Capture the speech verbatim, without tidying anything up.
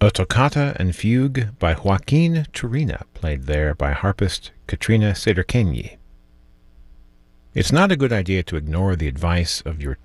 A toccata and fugue by Joaquin Turina, played there by harpist Katrina Sederkenyi. It's not a good idea to ignore the advice of your